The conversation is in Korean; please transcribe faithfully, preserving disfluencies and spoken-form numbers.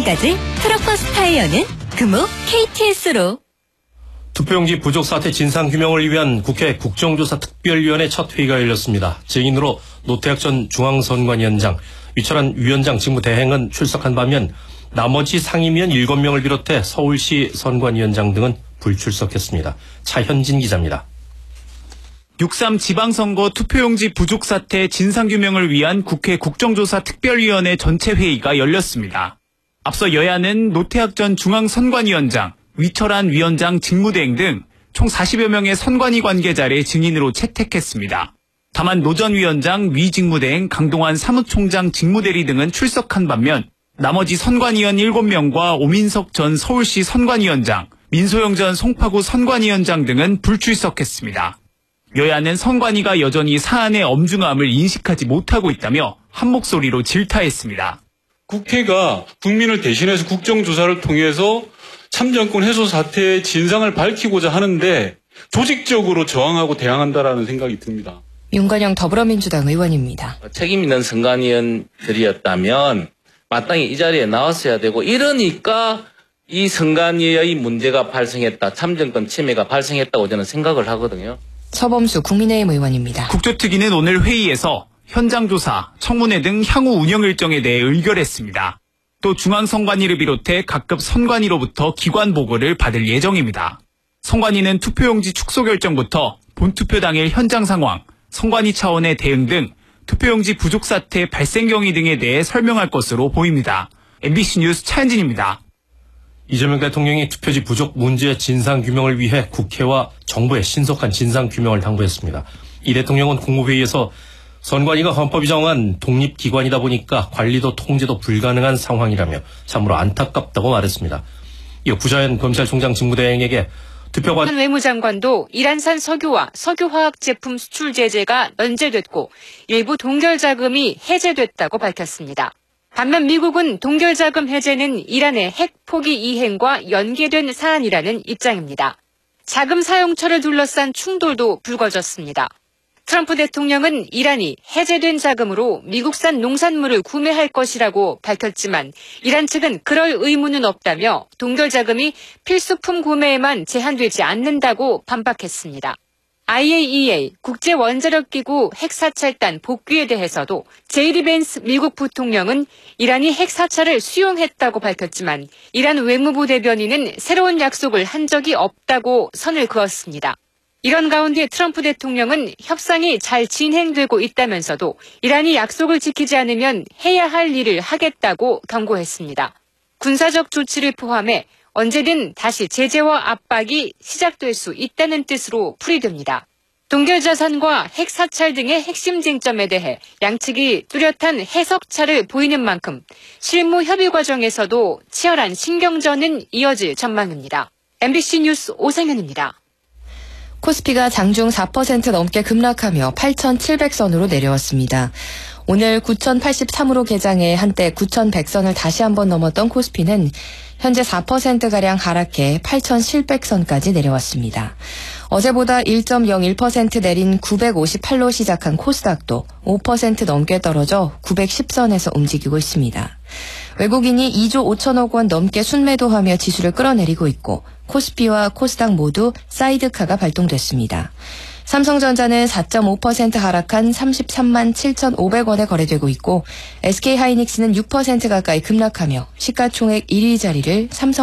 지금까지 트럭버스 타이어는 금호 케이티에스로. 투표용지 부족 사태 진상규명을 위한 국회 국정조사 특별위원회 첫 회의가 열렸습니다. 증인으로 노태학 전 중앙선관위원장, 위철한 위원장 직무대행은 출석한 반면 나머지 상임위원 일곱 명을 비롯해 서울시 선관위원장 등은 불출석했습니다. 차현진 기자입니다. 육삼 지방선거 투표용지 부족 사태 진상규명을 위한 국회 국정조사 특별위원회 전체 회의가 열렸습니다. 앞서 여야는 노태학 전 중앙선관위원장, 위철한 위원장 직무대행 등 총 사십여 명의 선관위 관계자를 증인으로 채택했습니다. 다만 노 전 위원장, 위 직무대행, 강동환 사무총장 직무대리 등은 출석한 반면 나머지 선관위원 일곱 명과 오민석 전 서울시 선관위원장, 민소영 전 송파구 선관위원장 등은 불출석했습니다. 여야는 선관위가 여전히 사안의 엄중함을 인식하지 못하고 있다며 한 목소리로 질타했습니다. 국회가 국민을 대신해서 국정조사를 통해서 참정권 해소 사태의 진상을 밝히고자 하는데 조직적으로 저항하고 대항한다라는 생각이 듭니다. 윤건영 더불어민주당 의원입니다. 책임 있는 선관위원들이었다면 마땅히 이 자리에 나왔어야 되고, 이러니까 이 선관위의 문제가 발생했다, 참정권 침해가 발생했다고 저는 생각을 하거든요. 서범수 국민의힘 의원입니다. 국조특위는 오늘 회의에서 현장 조사, 청문회 등 향후 운영 일정에 대해 의결했습니다. 또 중앙선관위를 비롯해 각급 선관위로부터 기관 보고를 받을 예정입니다. 선관위는 투표용지 축소 결정부터 본투표 당일 현장 상황, 선관위 차원의 대응 등 투표용지 부족 사태 발생 경위 등에 대해 설명할 것으로 보입니다. 엠비씨 뉴스 차현진입니다. 이재명 대통령이 투표지 부족 문제의 진상규명을 위해 국회와 정부에 신속한 진상규명을 당부했습니다. 이 대통령은 국무회의에서 선관위가 헌법이 정한 독립기관이다 보니까 관리도 통제도 불가능한 상황이라며 참으로 안타깝다고 말했습니다. 이어 구자현 검찰총장 직무대행에게 투표관 한 외무장관도 이란산 석유와 석유화학 제품 수출 제재가 면제됐고 일부 동결자금이 해제됐다고 밝혔습니다. 반면 미국은 동결자금 해제는 이란의 핵 포기 이행과 연계된 사안이라는 입장입니다. 자금 사용처를 둘러싼 충돌도 불거졌습니다. 트럼프 대통령은 이란이 해제된 자금으로 미국산 농산물을 구매할 것이라고 밝혔지만 이란 측은 그럴 의무는 없다며 동결 자금이 필수품 구매에만 제한되지 않는다고 반박했습니다. 아이에이이에이 국제원자력기구 핵사찰단 복귀에 대해서도 제이디 벤스 미국 부통령은 이란이 핵사찰을 수용했다고 밝혔지만 이란 외무부 대변인은 새로운 약속을 한 적이 없다고 선을 그었습니다. 이런 가운데 트럼프 대통령은 협상이 잘 진행되고 있다면서도 이란이 약속을 지키지 않으면 해야 할 일을 하겠다고 경고했습니다. 군사적 조치를 포함해 언제든 다시 제재와 압박이 시작될 수 있다는 뜻으로 풀이됩니다. 동결자산과 핵사찰 등의 핵심 쟁점에 대해 양측이 뚜렷한 해석차를 보이는 만큼 실무 협의 과정에서도 치열한 신경전은 이어질 전망입니다. 엠비씨 뉴스 오상현입니다. 코스피가 장중 사 퍼센트 넘게 급락하며 팔천칠백 선으로 내려왔습니다. 오늘 구천팔십삼으로 개장해 한때 구천백 선을 다시 한번 넘었던 코스피는 현재 사 퍼센트가량 하락해 팔천칠백 선까지 내려왔습니다. 어제보다 일 점 영일 퍼센트 내린 구백오십팔로 시작한 코스닥도 오 퍼센트 넘게 떨어져 구백십 선에서 움직이고 있습니다. 외국인이 이조 오천억 원 넘게 순매도하며 지수를 끌어내리고 있고 코스피와 코스닥 모두 사이드카가 발동됐습니다. 삼성전자는 사 점 오 퍼센트 하락한 삼십삼만 칠천오백 원에 거래되고 있고 에스케이하이닉스는 육 퍼센트 가까이 급락하며 시가총액 일 위 자리를 삼성